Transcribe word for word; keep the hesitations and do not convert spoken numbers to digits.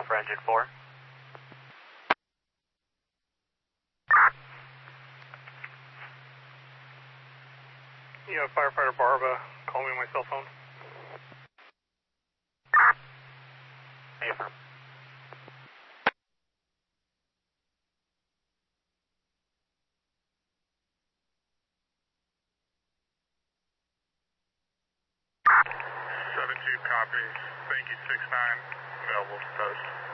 for engine four. Yeah, firefighter Barba, call me on my cell phone. Affirm. seven two, copy. Thank you, six nine, available to post.